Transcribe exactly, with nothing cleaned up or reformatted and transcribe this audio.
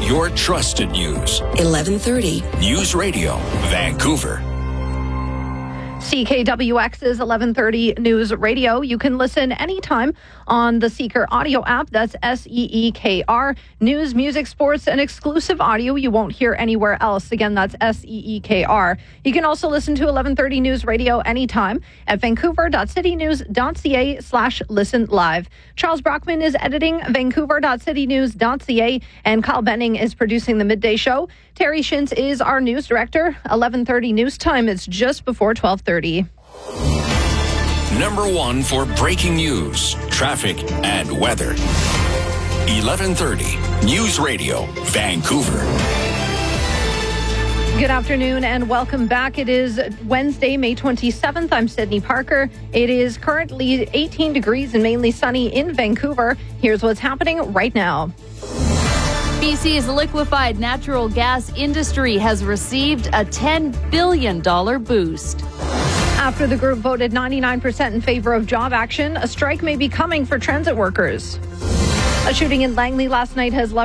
your trusted news. eleven thirty. News Radio, Vancouver. C K W X's eleven thirty News Radio. You can listen anytime on the Seeker audio app. That's S E E K R. News, music, sports, and exclusive audio you won't hear anywhere else. Again, that's S E E K R. You can also listen to eleven thirty News Radio anytime at vancouver.citynews.ca slash listen live. Charles Brockman is editing vancouver.citynews.ca, and Kyle Benning is producing the midday show. Terry Shintz is our news director. eleven thirty news time. It's just before twelve thirty. Number one for breaking news, traffic, and weather. eleven thirty News Radio, Vancouver. Good afternoon and welcome back. It is Wednesday, May twenty-seventh. I'm Sydney Parker. It is currently eighteen degrees and mainly sunny in Vancouver. Here's what's happening right now. B C's liquefied natural gas industry has received a ten billion dollars boost. After the group voted ninety-nine percent in favor of job action, a strike may be coming for transit workers. A shooting in Langley last night has left